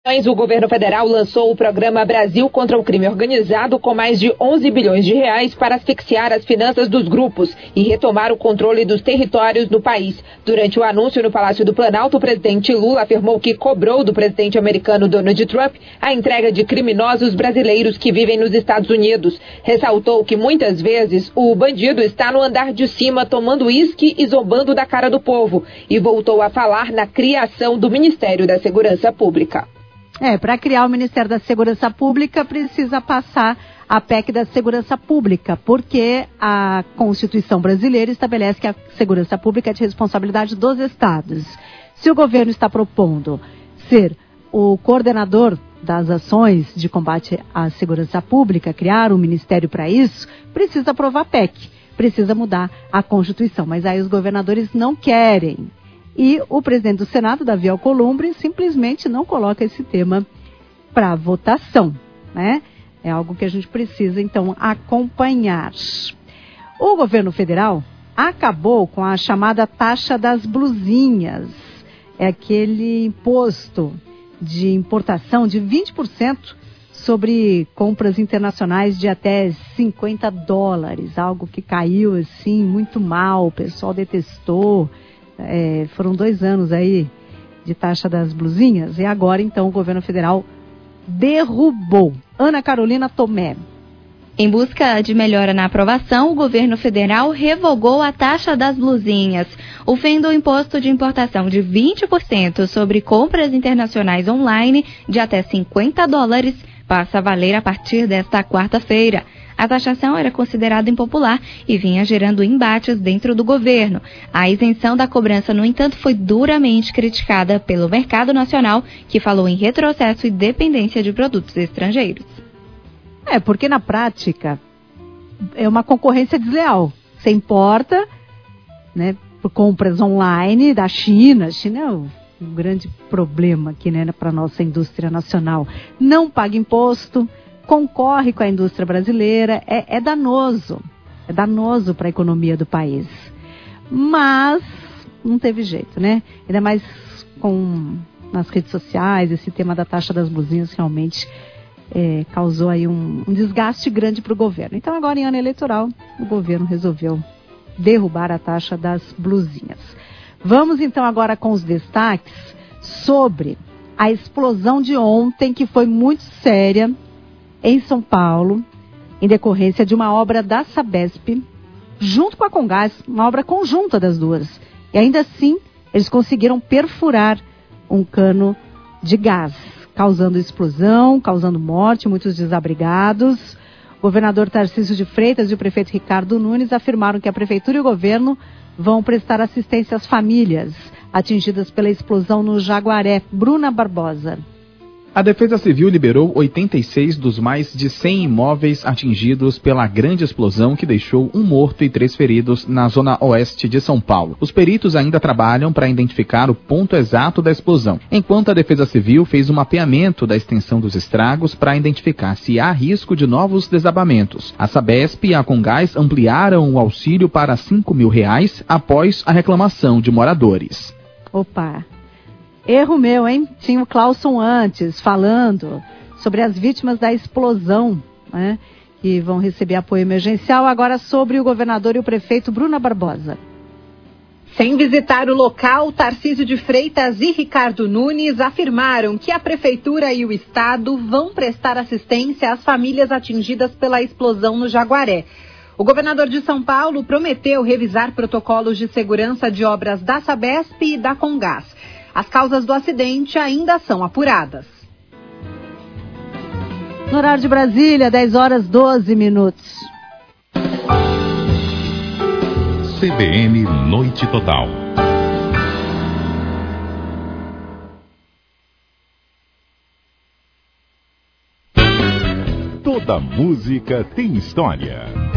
O governo federal lançou o programa Brasil contra o Crime Organizado com mais de 11 bilhões de reais para asfixiar as finanças dos grupos e retomar o controle dos territórios no país. Durante o anúncio no Palácio do Planalto, o presidente Lula afirmou que cobrou do presidente americano Donald Trump a entrega de criminosos brasileiros que vivem nos Estados Unidos. Ressaltou que muitas vezes o bandido está no andar de cima tomando uísque e zombando da cara do povo. E voltou a falar na criação do Ministério da Segurança Pública. Para criar o Ministério da Segurança Pública, precisa passar a PEC da Segurança Pública, porque a Constituição brasileira estabelece que a segurança pública é de responsabilidade dos estados. Se o governo está propondo ser o coordenador das ações de combate à segurança pública, criar um ministério para isso, precisa aprovar a PEC, precisa mudar a Constituição. Mas aí os governadores não querem. E o presidente do Senado, Davi Alcolumbre, simplesmente não coloca esse tema para votação, né? É algo que a gente precisa, então, acompanhar. O governo federal acabou com a chamada taxa das blusinhas. É aquele imposto de importação de 20% sobre compras internacionais de até $50. Algo que caiu, assim, muito mal, o pessoal detestou. Foram 2 anos aí de taxa das blusinhas e agora então o governo federal derrubou. Ana Carolina Tomé. Em busca de melhora na aprovação, o governo federal revogou a taxa das blusinhas. O fim do imposto de importação de 20% sobre compras internacionais online de até $50 passa a valer a partir desta quarta-feira. A taxação era considerada impopular e vinha gerando embates dentro do governo. A isenção da cobrança, no entanto, foi duramente criticada pelo mercado nacional, que falou em retrocesso e dependência de produtos estrangeiros. Porque na prática é uma concorrência desleal. Você importa, né, por compras online da China. A China é um grande problema aqui, né, para a nossa indústria nacional. Não paga imposto, concorre com a indústria brasileira, é danoso para a economia do país. Mas não teve jeito, né? Ainda mais nas redes sociais, esse tema da taxa das blusinhas realmente causou aí um desgaste grande para o governo. Então agora em ano eleitoral, o governo resolveu derrubar a taxa das blusinhas. Vamos então agora com os destaques sobre a explosão de ontem, que foi muito séria, em São Paulo, em decorrência de uma obra da Sabesp, junto com a Comgás, uma obra conjunta das duas. E ainda assim, eles conseguiram perfurar um cano de gás, causando explosão, causando morte, muitos desabrigados. O governador Tarcísio de Freitas e o prefeito Ricardo Nunes afirmaram que a prefeitura e o governo vão prestar assistência às famílias atingidas pela explosão no Jaguaré. Bruna Barbosa. A Defesa Civil liberou 86 dos mais de 100 imóveis atingidos pela grande explosão que deixou um morto e 3 feridos na zona oeste de São Paulo. Os peritos ainda trabalham para identificar o ponto exato da explosão, enquanto a Defesa Civil fez um mapeamento da extensão dos estragos para identificar se há risco de novos desabamentos. A Sabesp e a Comgás ampliaram o auxílio para R$ 5.000 após a reclamação de moradores. Opa! Erro meu, hein? Tinha o Clauson antes falando sobre as vítimas da explosão, né? Que vão receber apoio emergencial. Agora sobre o governador e o prefeito. Bruna Barbosa. Sem visitar o local, Tarcísio de Freitas e Ricardo Nunes afirmaram que a prefeitura e o estado vão prestar assistência às famílias atingidas pela explosão no Jaguaré. O governador de São Paulo prometeu revisar protocolos de segurança de obras da Sabesp e da Comgás. As causas do acidente ainda são apuradas. No horário de Brasília, 10h12. CBN Noite Total. Toda música tem história.